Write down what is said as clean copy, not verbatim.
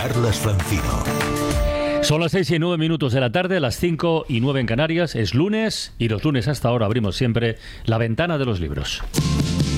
Carlas Francino. Son las 6:09 de la tarde, las 5:09 en Canarias. Es lunes y los lunes hasta ahora abrimos siempre la ventana de los libros.